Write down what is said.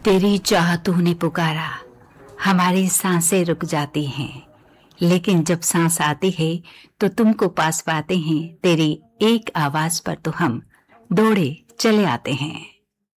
तेरी चाहतों ने पुकारा, हमारी सांसें रुक जाती हैं, लेकिन जब सांस आती है तो तुमको पास पाते हैं। तेरी एक आवाज पर तो हम दौड़े चले आते हैं।